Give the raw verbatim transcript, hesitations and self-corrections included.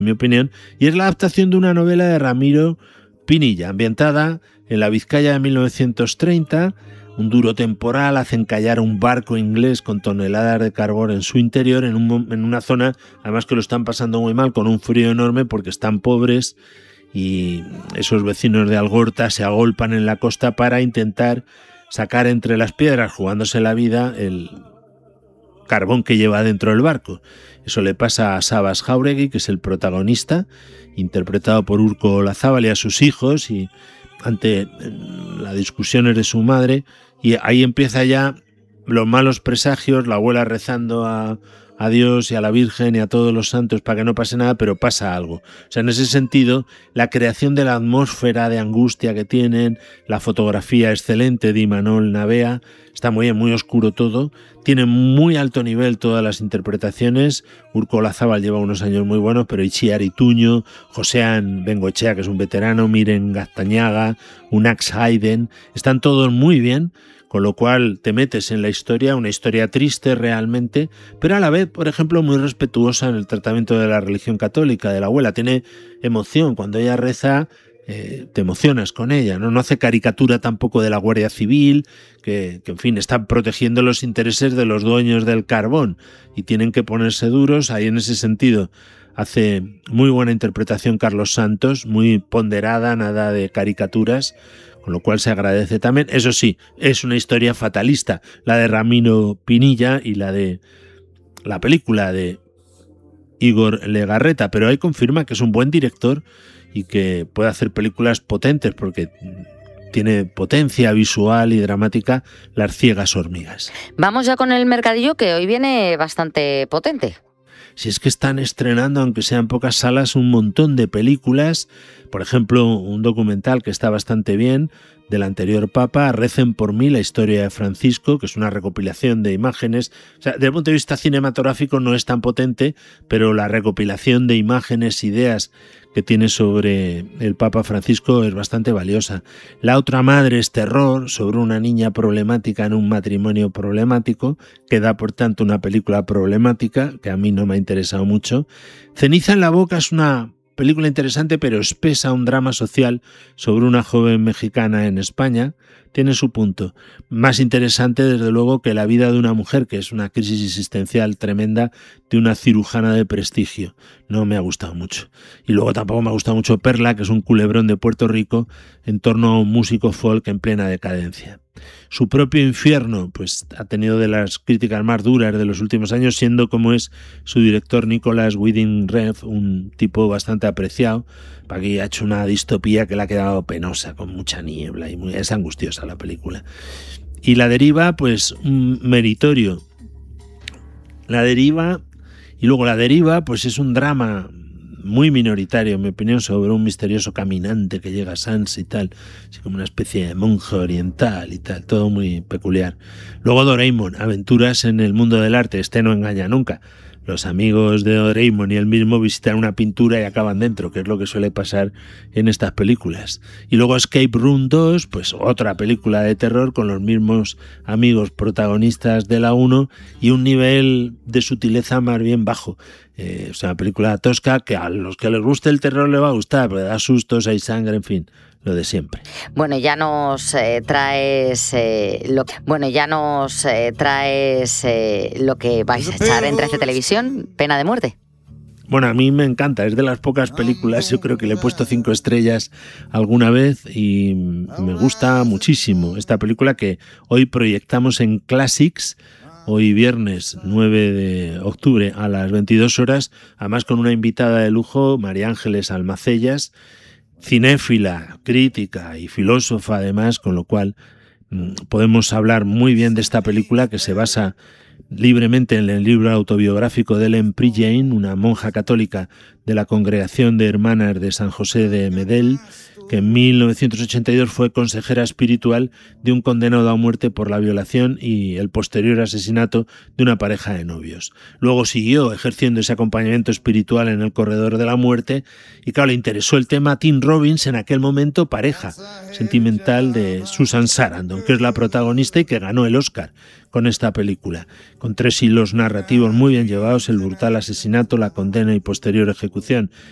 mi opinión, y es la adaptación de una novela de Ramiro Pinilla, ambientada en la Vizcaya de mil novecientos treinta. Un duro temporal hace encallar un barco inglés con toneladas de carbón en su interior, en, un, en una zona, además que lo están pasando muy mal, con un frío enorme porque están pobres, y esos vecinos de Algorta se agolpan en la costa para intentar sacar entre las piedras, jugándose la vida, el carbón que lleva dentro del barco. Eso le pasa a Sabas Jauregui, que es el protagonista, interpretado por Urko Olazábal, y a sus hijos, y ante las discusiones de su madre, y ahí empieza ya los malos presagios, la abuela rezando a, a Dios y a la Virgen y a todos los santos para que no pase nada, pero pasa algo. O sea, en ese sentido, la creación de la atmósfera de angustia que tienen, la fotografía excelente de Imanol Navea, está muy bien, muy oscuro todo, tiene muy alto nivel todas las interpretaciones. Urko Olazábal lleva unos años muy buenos, pero Itziar Ituño, Josean Bengoechea, que es un veterano, Miren Gaztañaga, Unax Hayden, están todos muy bien, con lo cual te metes en la historia, una historia triste realmente, pero a la vez, por ejemplo, muy respetuosa en el tratamiento de la religión católica, de la abuela. Tiene emoción, cuando ella reza, eh, te emocionas con ella, ¿no? No hace caricatura tampoco de la Guardia Civil, que, que en fin, están protegiendo los intereses de los dueños del carbón y tienen que ponerse duros. Ahí en ese sentido hace muy buena interpretación Carlos Santos, muy ponderada, nada de caricaturas, con lo cual se agradece también. Eso sí, es una historia fatalista, la de Ramiro Pinilla y la de la película de Igor Legarreta, pero ahí confirma que es un buen director y que puede hacer películas potentes porque tiene potencia visual y dramática, Las ciegas hormigas. Vamos ya con el mercadillo, que hoy viene bastante potente. Si es que están estrenando, aunque sean pocas salas, un montón de películas. Por ejemplo, un documental que está bastante bien, del anterior Papa, Recen por mí, la historia de Francisco, que es una recopilación de imágenes. O sea, desde el punto de vista cinematográfico no es tan potente, pero la recopilación de imágenes, ideas que tiene sobre el Papa Francisco es bastante valiosa. La otra madre es Terror, sobre una niña problemática en un matrimonio problemático, que da por tanto una película problemática, que a mí no me ha interesado mucho. Ceniza en la boca es una película interesante pero espesa, un drama social sobre una joven mexicana en España. Tiene su punto. Más interesante, desde luego, que la vida de una mujer, que es una crisis existencial tremenda de una cirujana de prestigio. No me ha gustado mucho. Y luego tampoco me ha gustado mucho Perla, que es un culebrón de Puerto Rico en torno a un músico folk en plena decadencia. Su propio infierno, pues ha tenido de las críticas más duras de los últimos años, siendo como es su director Nicolas Winding Refn, un tipo bastante apreciado. Aquí ha hecho una distopía que le ha quedado penosa, con mucha niebla, y muy, es angustiosa la película. Y La deriva, pues un meritorio. La deriva, y luego La deriva, pues es un drama muy minoritario, en mi opinión, sobre un misterioso caminante que llega a Sans y tal, así como una especie de monje oriental y tal, todo muy peculiar. Luego Doraemon, aventuras en el mundo del arte, este no engaña nunca. Los amigos de Doraemon y él mismo visitan una pintura y acaban dentro, que es lo que suele pasar en estas películas. Y luego Escape Room dos, pues otra película de terror con los mismos amigos protagonistas de la uno y un nivel de sutileza más bien bajo. Eh, o sea, una película tosca que a los que les guste el terror les va a gustar, porque da sustos, hay sangre, en fin, lo de siempre. Bueno, ya nos eh, traes eh, lo bueno, ya nos eh, traes eh, lo que vais a echar en trece Televisión, Pena de muerte. Bueno, a mí me encanta, es de las pocas películas, yo creo que le he puesto cinco estrellas alguna vez y me gusta muchísimo esta película que hoy proyectamos en Classics. Hoy viernes nueve de octubre a las veintidós horas, además con una invitada de lujo, María Ángeles Almacellas, cinéfila, crítica y filósofa además, con lo cual mmm, podemos hablar muy bien de esta película que se basa libremente en el libro autobiográfico de Ellen Prejean, una monja católica de la Congregación de Hermanas de San José de Medel, que en mil novecientos ochenta y dos fue consejera espiritual de un condenado a muerte por la violación y el posterior asesinato de una pareja de novios. Luego siguió ejerciendo ese acompañamiento espiritual en el corredor de la muerte y claro, le interesó el tema a Tim Robbins, en aquel momento pareja sentimental de Susan Sarandon, que es la protagonista y que ganó el Oscar con esta película, con tres hilos narrativos muy bien llevados: el brutal asesinato, la condena y posterior ejecución